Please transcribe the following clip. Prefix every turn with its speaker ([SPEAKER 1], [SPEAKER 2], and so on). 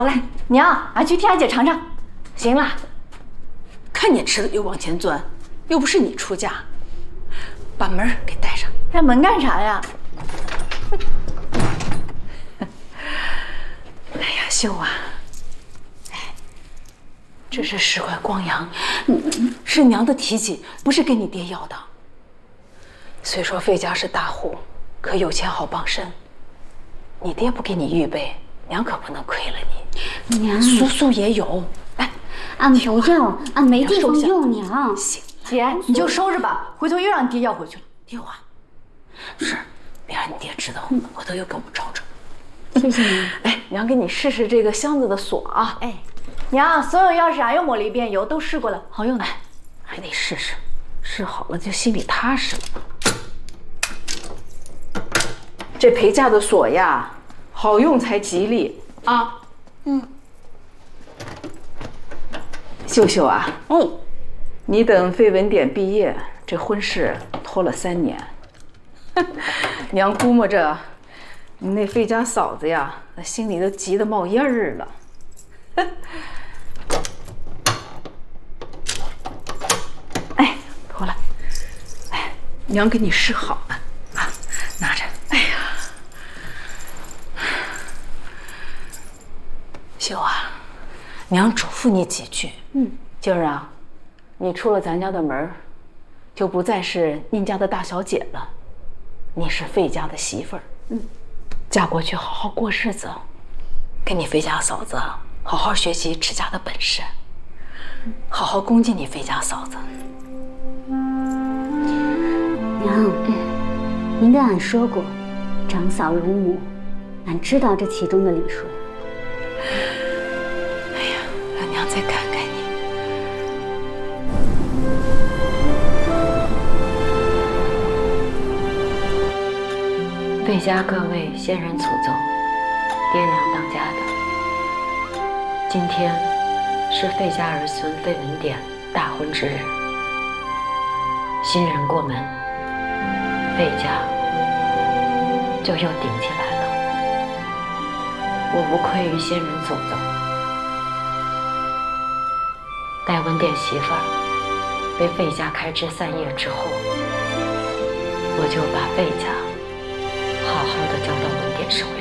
[SPEAKER 1] 来，娘，俺去替俺姐尝尝。行了，
[SPEAKER 2] 看见吃的就往前钻，又不是你出嫁，把门给带上。
[SPEAKER 1] 开门干啥呀？
[SPEAKER 2] 哎呀，秀啊，这是10块光洋，是娘的提起，不是跟你爹要的。虽说费家是大户，可有钱好傍身，你爹不给你预备，娘可不能亏了你。
[SPEAKER 3] 娘，
[SPEAKER 2] 叔叔也有，来，
[SPEAKER 3] 俺不要，俺没地方用。娘，
[SPEAKER 2] 行，
[SPEAKER 1] 姐，你就收着吧，回头又让你爹要回去了。
[SPEAKER 2] 听话。是，别让你爹知道，回头又跟我吵吵。
[SPEAKER 3] 谢谢娘。
[SPEAKER 2] 来，娘给你试试这个箱子的锁啊。
[SPEAKER 1] 哎，娘，所有钥匙俺又抹了一遍油，都试过了，好用的。
[SPEAKER 2] 还得试试，试好了就心里踏实了。这陪嫁的锁呀，好用才吉利啊。秀秀啊，你等费文典毕业，这婚事拖了3年。娘估摸着，你那费家嫂子呀，那心里都急得冒烟儿了。哎，脱了。哎，娘给你试好了啊，拿着。哎呀，秀啊，娘嘱咐你几句。今儿啊，你出了咱家的门，就不再是宁家的大小姐了，你是费家的媳妇儿。嫁过去好好过日子，跟你费家嫂子好好学习持家的本事，好好恭敬你费家嫂子。
[SPEAKER 3] 娘，您跟俺说过，长嫂如母，俺知道这其中的理数。
[SPEAKER 2] 哎呀，让娘再看看你。
[SPEAKER 4] 费家各位先人祖宗，爹娘当家的，今天是费家儿孙费文典大婚之日。新人过门，费家就又顶起来了。我无愧于先人祖宗，待文典媳妇儿被费家开枝散叶之后，我就把费家好好的交到文典手里。